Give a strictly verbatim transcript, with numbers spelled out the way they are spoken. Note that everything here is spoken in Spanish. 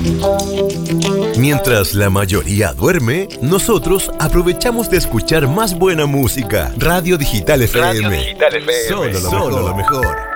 Mientras la mayoría duerme, nosotros aprovechamos de escuchar más buena música. Radio Digital F M. Radio Digital F M. Solo lo mejor. Solo lo mejor.